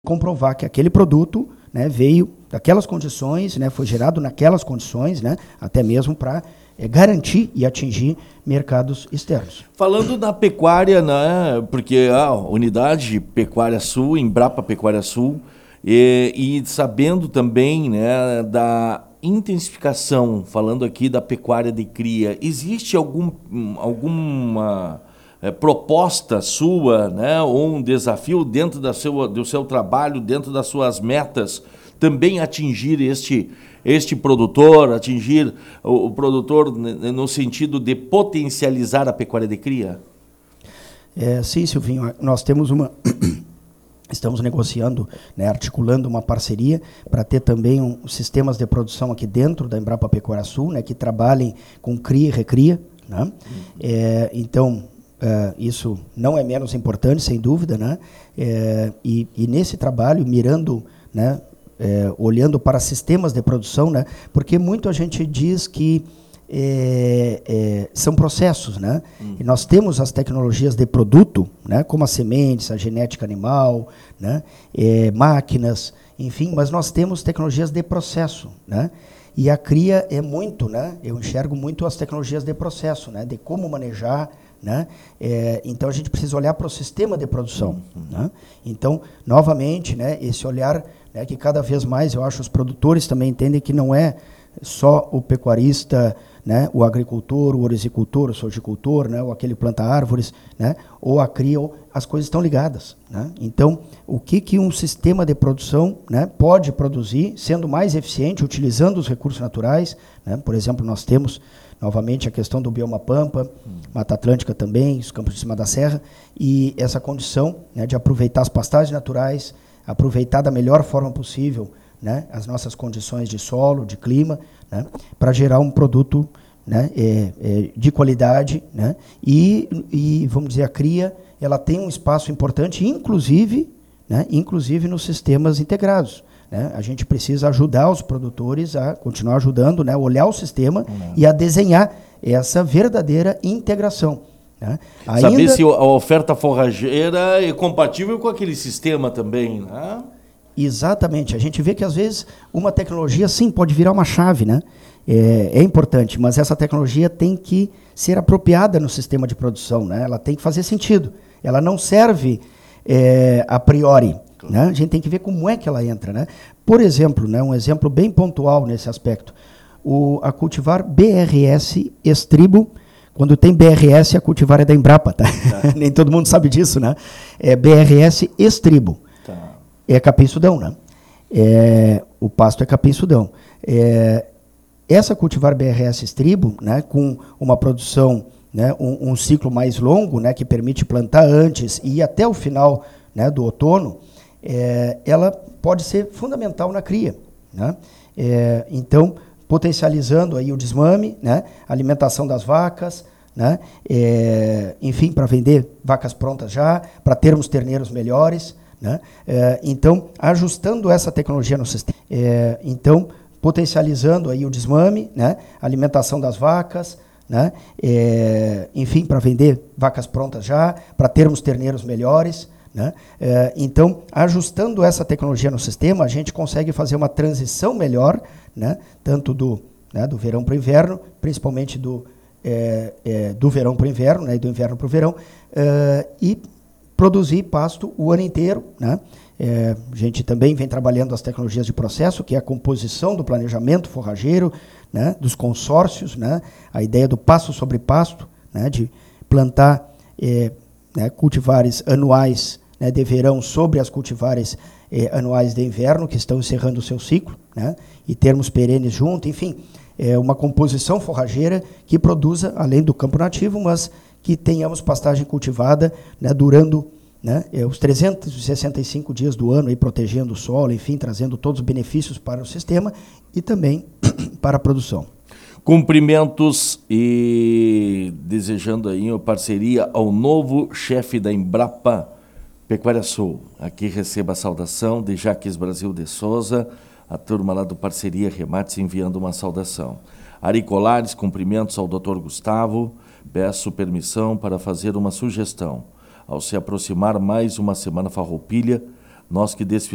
comprovar que aquele produto, né, veio daquelas condições, né, foi gerado naquelas condições, né, até mesmo para garantir e atingir mercados externos. Falando da pecuária, né, porque a Unidade Pecuária Sul, Embrapa Pecuária Sul, e sabendo também, né, da intensificação, falando aqui da pecuária de cria, existe alguma proposta sua, né, ou um desafio dentro do seu trabalho, dentro das suas metas, também atingir este produtor, atingir o produtor no sentido de potencializar a pecuária de cria? Sim, Silvinho, nós temos estamos negociando, né, articulando uma parceria para ter também sistemas de produção aqui dentro da Embrapa Pecuária Sul, né, que trabalhem com cria e recria, né? Então, isso não é menos importante, sem dúvida, né? E nesse trabalho, mirando, né, olhando para sistemas de produção, né, porque muito a gente diz que são processos, né? E nós temos as tecnologias de produto, né, como as sementes, a genética animal, né, máquinas, enfim, mas nós temos tecnologias de processo, né? E a cria é muito, né? Eu enxergo muito as tecnologias de processo, né, de como manejar, né? Então a gente precisa olhar para o sistema de produção, né? Então, novamente, né, esse olhar, né, que cada vez mais eu acho os produtores também entendem que não é só o pecuarista, né, o agricultor, o orizicultor, o sojicultor, né, ou aquele planta árvores, né, ou a cria, as coisas estão ligadas, né? Então, o que um sistema de produção, né, pode produzir, sendo mais eficiente, utilizando os recursos naturais, né? Por exemplo, nós temos novamente a questão do bioma Pampa, Mata Atlântica também, os campos de cima da serra, e essa condição, né, de aproveitar as pastagens naturais, aproveitar da melhor forma possível, né, as nossas condições de solo, de clima, né, para gerar um produto, né, de qualidade, né, e vamos dizer, a cria, ela tem um espaço importante, inclusive, né, inclusive nos sistemas integrados, né? A gente precisa ajudar os produtores a continuar ajudando, né, olhar o sistema e a desenhar essa verdadeira integração, né? Saber se a oferta forrageira é compatível com aquele sistema também, né? Exatamente. A gente vê que, às vezes, uma tecnologia, sim, pode virar uma chave, né? É importante, mas essa tecnologia tem que ser apropriada no sistema de produção, né? Ela tem que fazer sentido. Ela não serve a priori, né? A gente tem que ver como é que ela entra, né? Por exemplo, né, um exemplo bem pontual nesse aspecto, a cultivar BRS Estribo. Quando tem BRS, a cultivar é da Embrapa, tá? Nem todo mundo sabe disso, né? É BRS Estribo. Tá. É capim-sudão, né? O pasto é capim-sudão. Essa cultivar BRS Estribo, né, com uma produção, né, um ciclo mais longo, né, que permite plantar antes e ir até o final, né, do outono, ela pode ser fundamental na cria, né? Então, potencializando aí o desmame, né, alimentação das vacas, né, enfim, para vender vacas prontas já, para termos terneiros melhores, né? Então, ajustando essa tecnologia no sistema, então, potencializando aí o desmame, né, alimentação das vacas, né, enfim, para vender vacas prontas já, para termos terneiros melhores, né? Então, ajustando essa tecnologia no sistema, a gente consegue fazer uma transição melhor, né, tanto do verão para o inverno, principalmente do verão para o inverno, né, e do inverno para o verão, e produzir pasto o ano inteiro, né? A gente também vem trabalhando as tecnologias de processo, que é a composição do planejamento forrageiro, né, dos consórcios, né, a ideia do pasto sobre pasto, né, de plantar né, cultivares anuais, né, de verão sobre as cultivares anuais de inverno, que estão encerrando o seu ciclo, né, e termos perenes junto, enfim, uma composição forrageira que produza, além do campo nativo, mas que tenhamos pastagem cultivada, né, durando, né, os 365 dias do ano, aí, protegendo o solo, enfim, trazendo todos os benefícios para o sistema e também para a produção. Cumprimentos e desejando aí uma parceria ao novo chefe da Embrapa Pecuária Sul. Aqui receba a saudação de Jaques Brasil de Souza, a turma lá do Parceria Remates enviando uma saudação. Ari Colares, cumprimentos ao Dr. Gustavo. Peço permissão para fazer uma sugestão. Ao se aproximar mais uma Semana Farroupilha, nós que